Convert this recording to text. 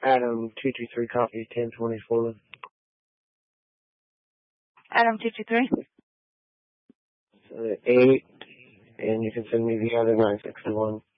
Adam 223 copy 1024. Adam 223. 8, and you can send me the other 961.